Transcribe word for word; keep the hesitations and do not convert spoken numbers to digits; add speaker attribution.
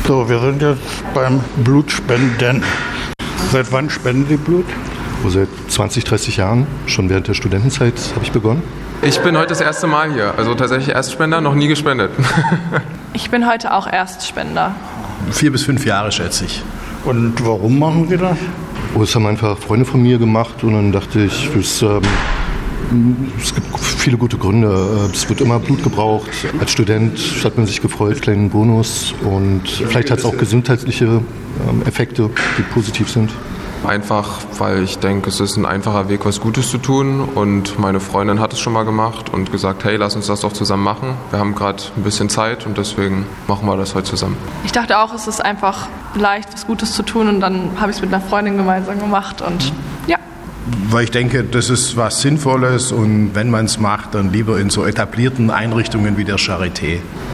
Speaker 1: So, wir sind jetzt beim Blutspenden. Seit wann spenden Sie Blut?
Speaker 2: Oh, seit zwanzig, dreißig Jahren, schon während der Studentenzeit habe ich begonnen.
Speaker 3: Ich bin heute das erste Mal hier, also tatsächlich Erstspender, noch nie gespendet.
Speaker 4: Ich bin heute auch Erstspender.
Speaker 5: Vier bis fünf Jahre, schätze ich.
Speaker 1: Und warum machen Sie das?
Speaker 2: Oh, das haben einfach Freunde von mir gemacht und dann dachte ich, es, ähm, es gibt viele gute Gründe. Es wird immer Blut gebraucht. Als Student hat man sich gefreut, kleinen Bonus, und vielleicht hat es auch gesundheitliche ähm, Effekte, die positiv sind.
Speaker 3: Einfach, weil ich denke, es ist ein einfacher Weg, was Gutes zu tun, und meine Freundin hat es schon mal gemacht und gesagt, hey, lass uns das doch zusammen machen. Wir haben gerade ein bisschen Zeit und deswegen machen wir das heute zusammen.
Speaker 4: Ich dachte auch, es ist einfach leicht, was Gutes zu tun, und dann habe ich es mit einer Freundin gemeinsam gemacht und ja.
Speaker 5: Weil ich denke, das ist was Sinnvolles, und wenn man es macht, dann lieber in so etablierten Einrichtungen wie der Charité.